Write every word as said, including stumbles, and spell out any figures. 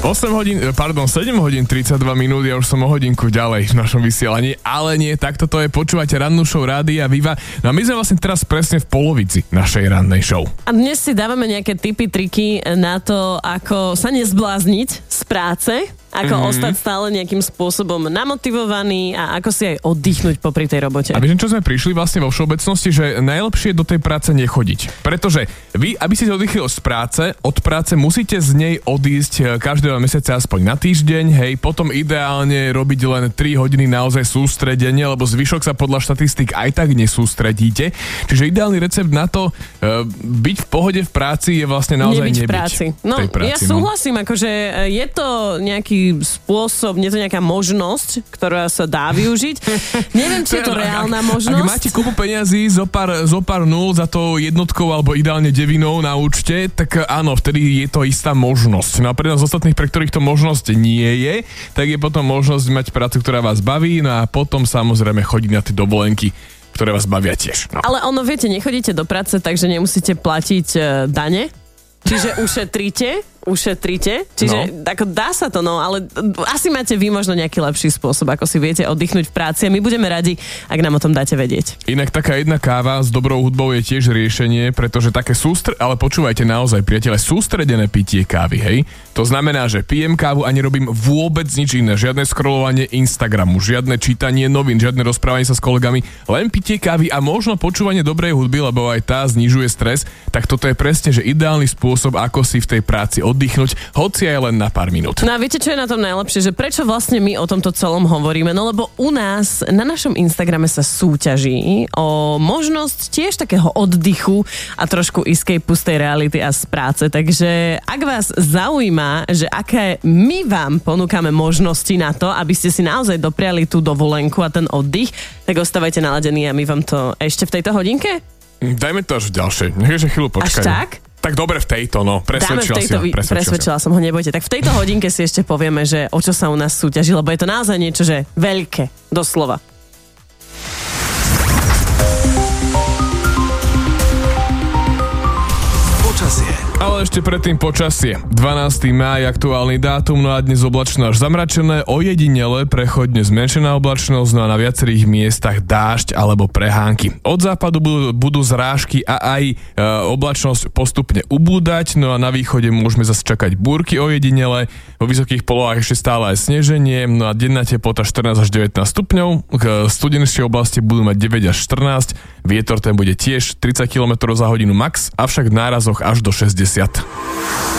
osem hodín, pardon, sedem hodín tridsaťdva minút, ja už som o hodinku ďalej v našom vysielaní, ale nie, takto to je, počúvate rannú show Rádia Viva. No a my sme vlastne teraz presne v polovici našej rannej show. A dnes si dávame nejaké tipy, triky na to, ako sa nezblázniť z práce, ako mm-hmm. ostať stále nejakým spôsobom namotivovaný a ako si aj oddychnúť popri tej robote. A vieš, čo sme prišli vlastne vo všeobecnosti, že najlepšie do tej práce nechodiť. Pretože vy, aby ste oddychli z práce, od práce musíte z nej odísť každého mesiaca aspoň na týždeň, hej, potom ideálne robiť len tri hodiny naozaj sústredenie, lebo zvyšok sa podľa štatistík aj tak nesústredíte. Čiže ideálny recept na to e, byť v pohode v práci je vlastne naozaj nebyť, nebyť v práci. No, tej práci, ja súhlasím, no. akože je to nejaký spôsob, nie to nejaká možnosť, ktorá sa dá využiť. Neviem, či je to reálna ak, možnosť. Ak máte kopu peňazí, zo pár, zo pár nul za to jednotkou alebo ideálne devinou na účte, tak áno, vtedy je to istá možnosť. No a pre nás ostatných, pre ktorých to možnosť nie je, tak je potom možnosť mať prácu, ktorá vás baví, no a potom samozrejme chodiť na tie dovolenky, ktoré vás bavia tiež. No. Ale ono, viete, nechodíte do práce, takže nemusíte platiť uh, dane, čiže ušetríte. ušetríte, čiže no. ako dá sa to, no, ale asi máte vy možno nejaký lepší spôsob, ako si viete oddychnúť v práci a my budeme radi, ak nám o tom dáte vedieť. Inak taká jedna káva s dobrou hudbou je tiež riešenie, pretože také sústre... ale počúvajte naozaj, priateľe, sústredené pitie kávy, hej? To znamená, že pijem kávu a nerobím vôbec nič iné, žiadne scrollovanie Instagramu, žiadne čítanie novín, žiadne rozprávanie sa s kolegami, len pitie kávy a možno počúvanie dobrej hudby, lebo aj tá znižuje stres, tak toto je presne, že ideálny spôsob, ako si v tej práci oddychnúť, hoci aj len na pár minút. No a viete, čo je na tom najlepšie? Že prečo vlastne my o tomto celom hovoríme? No lebo u nás na našom Instagrame sa súťaží o možnosť tiež takého oddychu a trošku escape z tej reality a z práce. Takže ak vás zaujíma, že aké my vám ponúkame možnosti na to, aby ste si naozaj dopriali tú dovolenku a ten oddych, tak ostávajte naladení a my vám to ešte v tejto hodinke? Dajme to až v ďalšej. Nech chvíľu počkaj. Až tak? Tak dobre v tejto, no. Presvedčila tejto, si ho. Presvedčila, presvedčila som ho, nebojte. Tak v tejto hodinke si ešte povieme, že o čo sa u nás súťaží, lebo je to naozaj niečo, že veľké, doslova. Ale ešte predtým počasie. dvanásteho mája aktuálny dátum, no a dnes oblačno až zamračené, ojedinele prechodne zmenšená oblačnosť, no a na viacerých miestach dážď alebo prehánky. Od západu budú, budú zrážky a aj e, oblačnosť postupne ubúdať, no a na východe môžeme zase čakať búrky ojedinele, vo vysokých polohách ešte stále aj sneženie, no a denná teplota štrnásť až devätnásť stupňov, k studenejšej oblasti budú mať deväť až štrnásť, vietor ten bude tiež tridsať kilometrov za hodinu max, avšak v nárazoch až do šesťdesiat.